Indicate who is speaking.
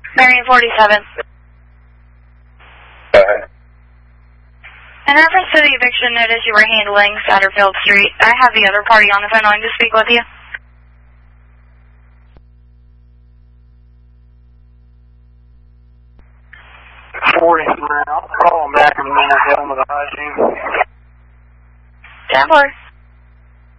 Speaker 1: Marion 47. In reference to the eviction notice you were handling, Satterfield Street, I have the other party on the phone line to speak with you. I'll call him back in a minute, tell him with the hygiene. 10-4.